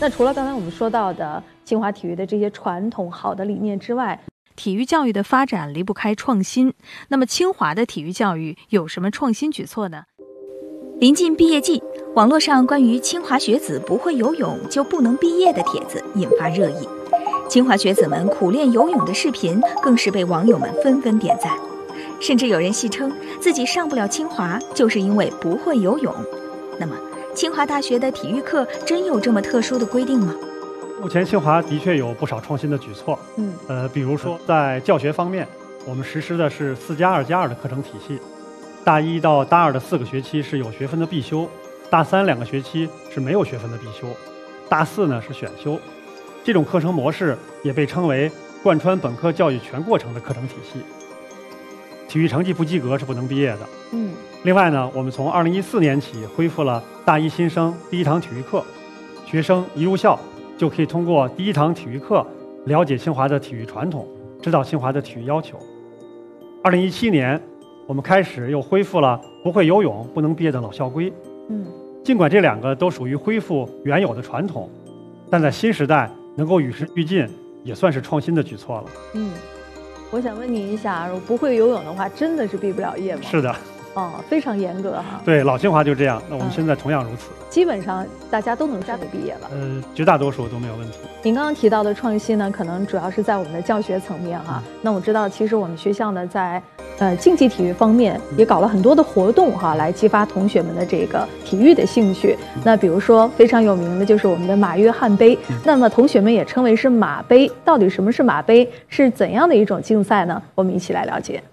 那除了刚才我们说到的清华体育的这些传统好的理念之外，体育教育的发展离不开创新。那么清华的体育教育有什么创新举措呢？ 临近毕业季，网络上关于清华学子不会游泳就不能毕业的帖子引发热议。清华学子们苦练游泳的视频更是被网友们纷纷点赞，甚至有人戏称自己上不了清华就是因为不会游泳。那么，清华大学的体育课真有这么特殊的规定吗？ 目前清华的确有不少创新的举措，比如说在教学方面，我们实施的是4+2+2的课程体系，大一到大二的4个学期是有学分的必修，大三2个学期是没有学分的必修，大四呢是选修。这种课程模式也被称为贯穿本科教育全过程的课程体系。体育成绩不及格是不能毕业的。另外呢，我们从2014年起恢复了大一新生第一堂体育课，学生一入校就可以通过第一堂体育课了解清华的体育传统，知道清华的体育要求。2017年，我们开始又恢复了不会游泳不能毕业的老校规。尽管这2个都属于恢复原有的传统，但在新时代能够与时俱进，也算是创新的举措了。 我想问你一下，如果不会游泳的话，真的是毕不了业吗？ 是的。 非常严格哈。 对，老清华就这样，那我们现在同样如此。 基本上大家都能顺利毕业了。 绝大多数都没有问题。 您刚刚提到的创新呢，可能主要是在我们的教学层面哈。那我知道，其实我们学校呢，在竞技体育方面也搞了很多的活动哈，来激发同学们的这个体育的兴趣。那比如说非常有名的就是我们的马约翰杯，那么同学们也称为是马杯。到底什么是马杯？是怎样的一种竞赛呢？我们一起来了解。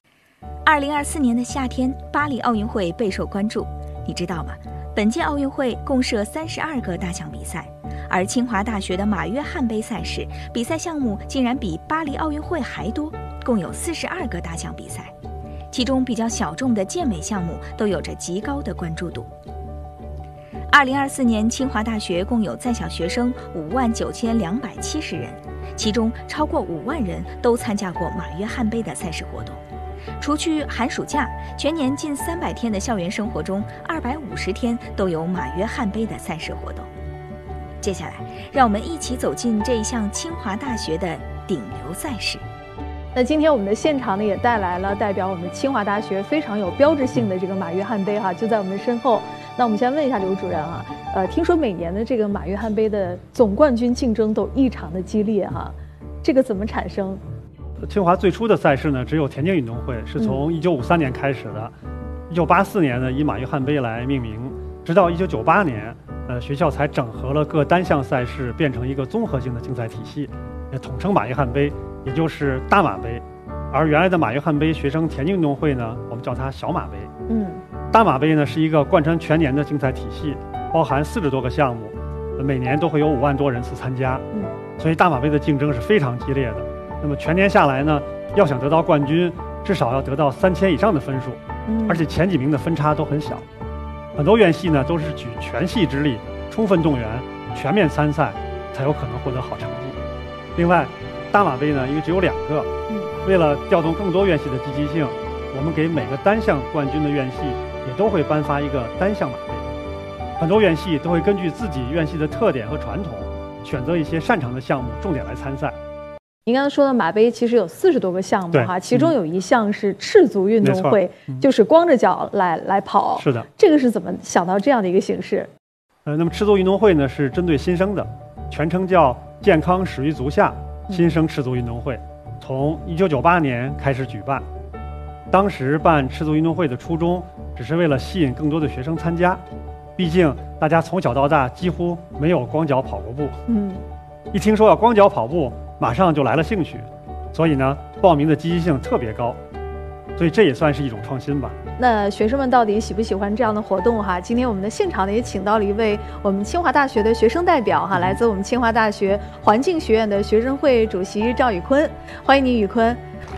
2024年的夏天，巴黎奥运会备受关注。你知道吗？本届奥运会共设32个大项比赛，而清华大学的马约翰杯赛事比赛项目竟然比巴黎奥运会还多，共有42个大项比赛，其中比较小众的健美项目都有着极高的关注度。2024年，清华大学共有在校学生59270人，其中超过5万人都参加过马约翰杯的赛事活动。除去寒暑假，全年近300天的校园生活中，250天都有马约翰杯的赛事活动。接下来，让我们一起走进这一项清华大学的顶流赛事。 那今天我们的现场呢，也带来了代表我们清华大学非常有标志性的这个马约翰杯哈，就在我们身后。那我们先问一下刘主任啊，听说每年的这个马约翰杯的总冠军竞争都异常的激烈哈，这个怎么产生？ 清华最初的赛事呢，只有田径运动会，是从1953年开始的，1984年呢以马约翰杯来命名，直到1998年，学校才整合了各单项赛事，变成一个综合性的竞赛体系，也统称马约翰杯，也就是大马杯。而原来的马约翰杯学生田径运动会呢，我们叫它小马杯。大马杯呢是一个贯穿全年的竞赛体系，包含40多个项目，每年都会有5万多人次参加，所以大马杯的竞争是非常激烈的。那么全年下来呢，要想得到冠军，至少要得到3000以上的分数，而且前几名的分差都很小。很多院系呢都是举全系之力，充分动员，全面参赛，才有可能获得好成绩。另外，大马杯呢，因为只有2个，为了调动更多院系的积极性，我们给每个单项冠军的院系也都会颁发一个单项马杯。很多院系都会根据自己院系的特点和传统，选择一些擅长的项目，重点来参赛。 您刚才说的马杯其实有40多个项目哈，其中有一项是赤足运动会，就是光着脚来跑。 是的， 这个是怎么想到这样的一个形式？ 那么赤足运动会呢是针对新生的，全称叫健康始于足下新生赤足运动会，从1998年开始举办。当时办赤足运动会的初衷，只是为了吸引更多的学生参加，毕竟大家从小到大几乎没有光脚跑过步。一听说要光脚跑步，马上就来了兴趣，所以呢，报名的积极性特别高，所以这也算是一种创新吧。 那学生们到底喜不喜欢这样的活动哈？今天我们的现场呢也请到了一位我们清华大学的学生代表哈，来自我们清华大学环境学院的学生会主席赵宇坤，欢迎你，宇坤。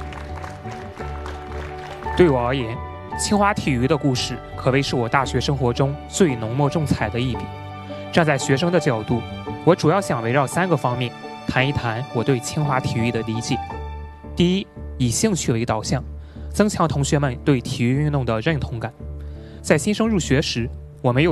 对我而言，清华体育的故事可谓是我大学生活中最浓墨重彩的一笔。站在学生的角度，我主要想围绕3个方面谈一谈我对清华体育的理解。第一，以兴趣为导向，增强同学们对体育运动的认同感。在新生入学时，我没有